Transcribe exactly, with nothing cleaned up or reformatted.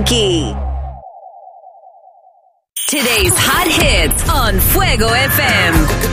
Yankee. Today's hot hits on Fuego F M.